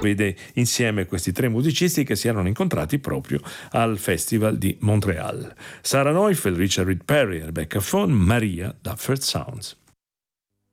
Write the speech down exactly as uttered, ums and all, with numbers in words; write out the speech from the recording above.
vede insieme questi tre musicisti che si erano incontrati proprio al Festival di Montreal. Sarah Neufeld, Richard Reed Parry e Rebecca Fong, Maria da First Sounds.